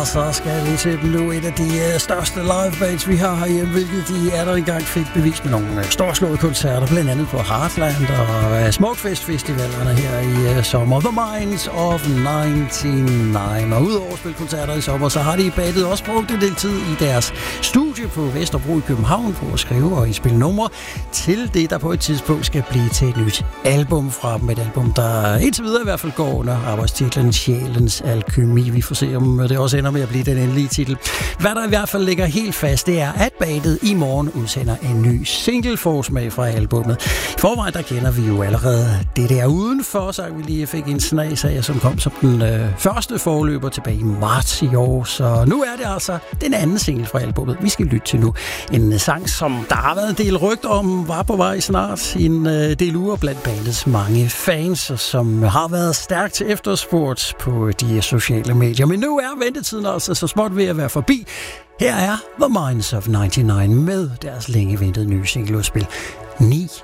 og så skal vi til dem nu. Et af de største livebands, vi har herhjemme, hvilket de er der engang fik bevist med nogle storslåede koncerter, blandt andet på Heartland og Smukfest-festivalerne her i sommer. The Minds of 99. Og udover at spille koncerter i sommer, så har de i bandet også brugt en del tid i deres studie på Vesterbro i København på at skrive og indspille numre til det, der på et tidspunkt skal blive til et nyt album fra dem. Et album, der indtil videre i hvert fald går under arbejdstitlen Sjælens Alkymi. Vi får se, om det også ender med at blive den endelige titel. Hvad der i hvert fald ligger helt fast, det er, at bandet i morgen udsender en ny single-forsmag fra albummet. I forvejen, der kender vi jo allerede det der udenfor, så vi lige fik en snas af, som kom som den første forløber tilbage i marts i år. Så nu er det altså den anden single fra albummet, vi skal lytte til nu. En sang, som der har været en del rygter om, var på vej snart en del uger blandt bandets mange fans, som har været stærkt til efterspurgt på de sociale medier. Men nu er ventetiden altså så småt ved at være forbi. Her er The Minds of 99 med deres længe ventede nye singleudspil 9